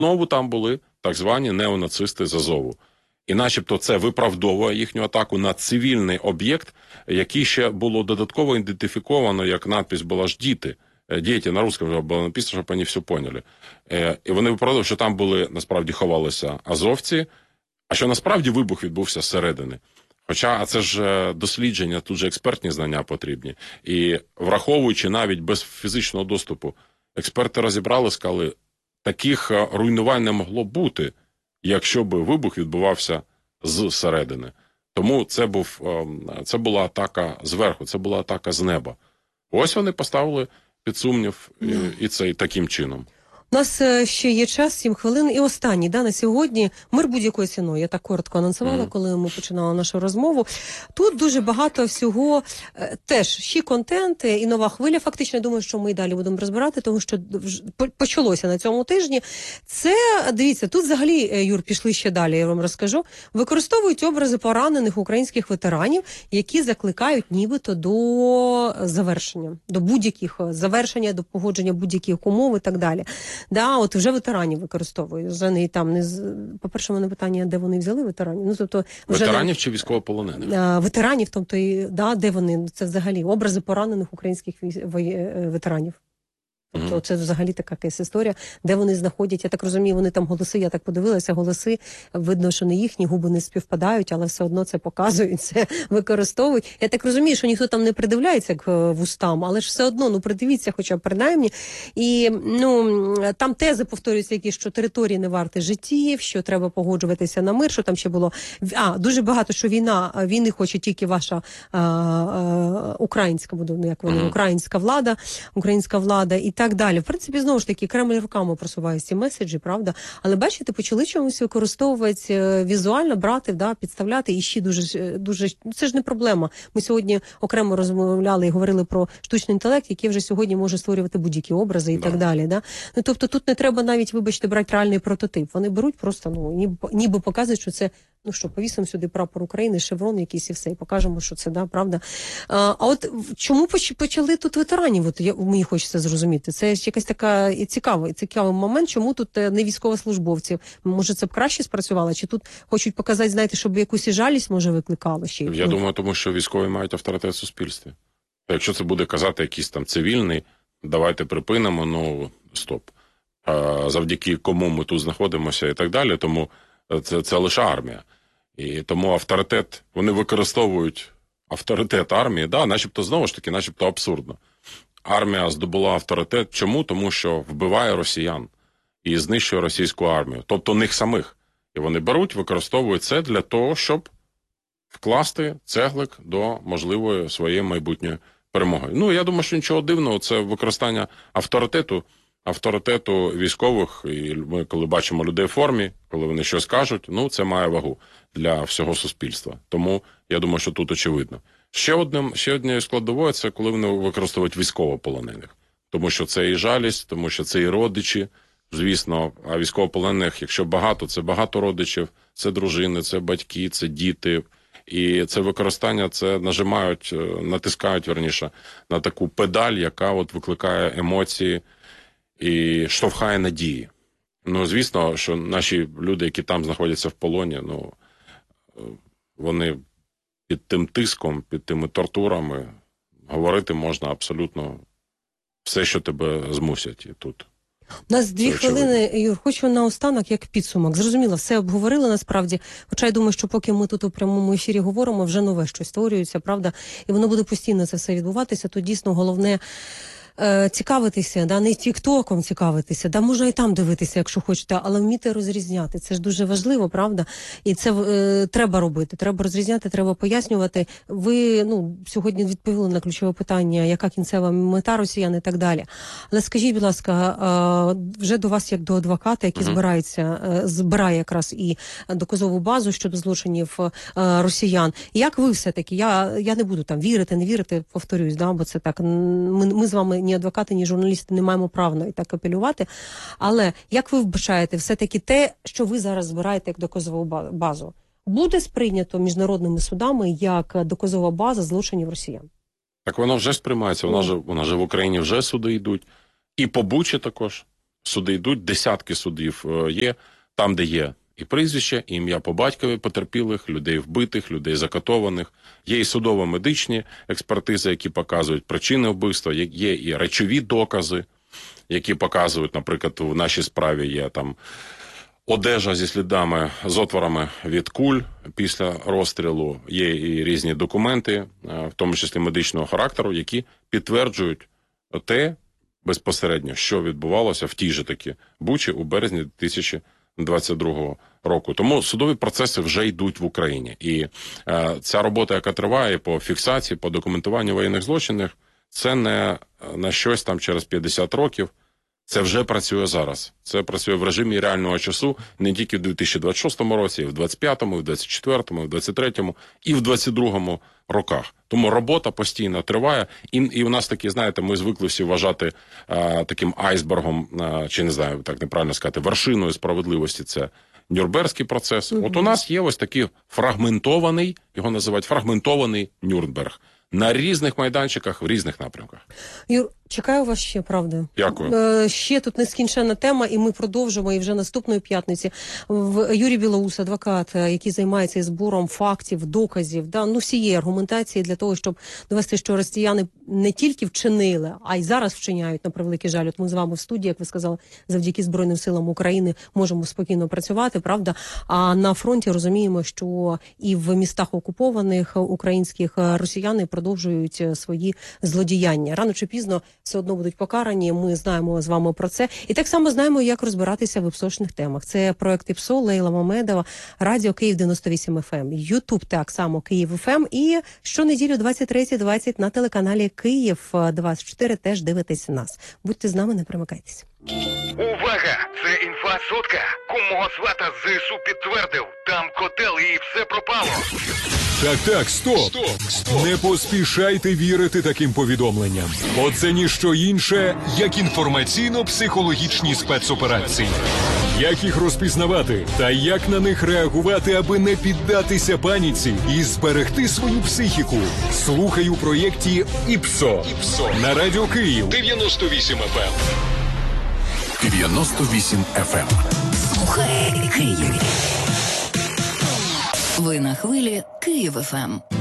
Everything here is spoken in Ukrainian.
Знову там були так звані неонацисти з Азову. І начебто це виправдовує їхню атаку на цивільний об'єкт, який ще було додатково ідентифіковано, як надпись була ж «Діти». «Діти» на русском було написано, щоб вони все поняли. І вони виправдовували, що там були, насправді, ховалися азовці, а що насправді вибух відбувся зсередини. Хоча це ж дослідження, тут же експертні знання потрібні. І враховуючи навіть без фізичного доступу, експерти розібрали, сказали, таких руйнувань не могло бути, якщо б вибух відбувався зсередини. Тому це була атака зверху, це була атака з неба. Ось вони поставили під сумнів і це таким чином. У нас ще є час, 7 хвилин. І останній, на сьогодні, мир будь-якою ціною. Я так коротко анонсувала, коли ми починали нашу розмову. Тут дуже багато всього, теж ще контент і нова хвиля. Фактично, я думаю, що ми і далі будемо розбирати, тому що почалося на цьому тижні. Це, дивіться, тут взагалі, Юр, пішли ще далі, я вам розкажу. Використовують образи поранених українських ветеранів, які закликають нібито до завершення, до будь-яких завершення, до погодження будь-яких умов і так далі. От вже ветеранів використовують. Вже там по-перше, мене питання, де вони взяли ветеранів. Тобто вже ветеранів чи військовополонених? Ветеранів, тобто де вони? Це взагалі образи поранених українських ветеранів. Тобто це взагалі така якась історія, де вони знаходять, я так розумію, вони там голоси, я так подивилася, голоси, видно, що не їхні, губи не співпадають, але все одно це показують, це використовують. Я так розумію, що ніхто там не придивляється к вустам, але ж все одно, придивіться хоча б принаймні. І, там тези повторюються якісь, що території не варті життів, що треба погоджуватися на мир, що там ще було, дуже багато, що війни хоче тільки ваша українська, українська влада і так далі. В принципі, знову ж таки, Кремль руками просуває ці меседжі, правда? Але, бачите, почали чомусь використовувати візуально, брати, підставляти, і ще дуже, це ж не проблема. Ми сьогодні окремо розмовляли і говорили про штучний інтелект, який вже сьогодні може створювати будь-які образи і так далі. Тобто тут не треба навіть, вибачте, брати реальний прототип. Вони беруть просто, ніби показують, що це, повісимо сюди прапор України, шеврон якийсь і все, і покажемо, що це, правда. А от чому почали тут ветеранів? Мені хочеться зрозуміти. Це ж якась така цікавий момент, чому тут не військовослужбовців? Може, це б краще спрацювало? Чи тут хочуть показати, знаєте, щоб якусь і жалість, може, викликало ще? Я думаю, тому що військові мають авторитет в суспільстві. Якщо це буде казати якийсь там цивільний, давайте припинимо, стоп. Завдяки кому ми тут знаходимося і так далі, тому це лише армія. І тому авторитет, вони використовують авторитет армії, начебто, знову ж таки, начебто абсурдно. Армія здобула авторитет. Чому? Тому що вбиває росіян і знищує російську армію. Тобто них самих. І вони беруть, використовують це для того, щоб вкласти цеглик до можливої своєї майбутньої перемоги. Я думаю, що нічого дивного, це використання авторитету військових, і ми, коли бачимо людей в формі, коли вони щось кажуть, це має вагу для всього суспільства. Тому я думаю, що тут очевидно. Ще однією складовою – це коли вони використовують військовополонених. Тому що це і жалість, тому що це і родичі, звісно, а військовополонених, якщо багато, це багато родичів, це дружини, це батьки, це діти. І це використання, це натискають, на таку педаль, яка викликає емоції і штовхає надії. Звісно, що наші люди, які там знаходяться в полоні, вони під тим тиском, під тими тортурами говорити можна абсолютно все, що тебе змусять і тут. У нас 2 хвилини, Юр, хочу наостанок, як підсумок. Зрозуміло, все обговорили насправді, хоча я думаю, що поки ми тут у прямому ефірі говоримо, вже нове щось створюється, правда, і воно буде постійно це все відбуватися, то дійсно головне цікавитися, не тік-током цікавитися, можна і там дивитися, якщо хочете, але вміти розрізняти. Це ж дуже важливо, правда? І це треба робити. Треба розрізняти, треба пояснювати. Ви, сьогодні відповіли на ключове питання, яка кінцева мета росіян і так далі. Але скажіть, будь ласка, вже до вас, як до адвоката, який збирає якраз і доказову базу щодо злочинів росіян. Як ви все-таки, я не буду там вірити, не вірити, повторюсь, бо це так, ми з вами ні адвокати, ні журналісти не маємо права навіть так апелювати. Але як ви вбачаєте, все-таки те, що ви зараз збираєте як доказову базу, буде сприйнято міжнародними судами як доказова база злочинів росіян? Так воно вже сприймається, вона ж в Україні вже суди йдуть. І по Бучі також. суди йдуть, десятки судів є, там, де є і прізвище, і ім'я по батькові потерпілих, людей вбитих, людей закатованих. Є і судово-медичні експертизи, які показують причини вбивства, є і речові докази, які показують, наприклад, в нашій справі є там одежа зі слідами, з отворами від куль після розстрілу, є і різні документи, в тому числі медичного характеру, які підтверджують те безпосередньо, що відбувалося в тій же таки Бучі у березні 2022 року. Тому судові процеси вже йдуть в Україні. І ця робота, яка триває по фіксації, по документуванню воєнних злочинів, це не на щось там через 50 років. Це вже працює зараз. Це працює в режимі реального часу не тільки в 2026 році, і в 2025, і в 2024, і в 2023, і в 2022 роках. Тому робота постійно триває. І у нас такі, знаєте, ми звикли всі вважати таким айсбергом, чи не знаю, так неправильно сказати, вершиною справедливості – це Нюрнберзький процес. От у нас є ось такий фрагментований, його називають фрагментований Нюрнберг. На різних майданчиках, в різних напрямках. Юр, чекаю вас ще, правда. Дякую. Ще тут нескінченна тема, і ми продовжимо, і вже наступної п'ятниці. Юрій Білоус, адвокат, який займається і збором фактів, доказів, всієї аргументації для того, щоб довести, що росіяни не тільки вчинили, а й зараз вчиняють, на превеликий жаль. От ми з вами в студії, як ви сказали, завдяки Збройним силам України можемо спокійно працювати, правда? А на фронті розуміємо, що і в містах окупованих українських росіяни продовжують свої злодіяння. Рано чи пізно все одно будуть покарані, ми знаємо з вами про це. І так само знаємо, як розбиратися в іпсошних темах. Це проект ІПСО, Лейла Мамедова, Радіо Київ 98 FM, Ютуб так само Київ FM і щонеділю 23:20 на телеканалі Київ 24 теж дивитесь нас. Будьте з нами, не примикайтеся. Увага! Це інфа-сотка. Кумого свата ЗСУ підтвердив. Там котел і все пропало. Так, стоп. Не поспішайте вірити таким повідомленням. Бо це ніщо інше, як інформаційно-психологічні спецоперації. Як їх розпізнавати та як на них реагувати, аби не піддатися паніці і зберегти свою психіку? Слухай у проєкті «ІПСО» на Радіо Київ 98 FM. 98 FM. Слухай Київ. Ви на хвилі Київ ФМ.